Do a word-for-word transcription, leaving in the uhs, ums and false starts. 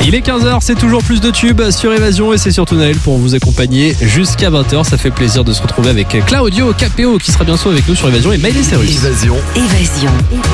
Il est quinze heures, c'est toujours plus de tubes sur Évasion et c'est surtout Naël pour vous accompagner jusqu'à vingt heures. Ça fait plaisir de se retrouver avec Claudio Capéo qui sera bien sûr avec nous sur Évasion et Miley Cyrus. Évasion. Évasion.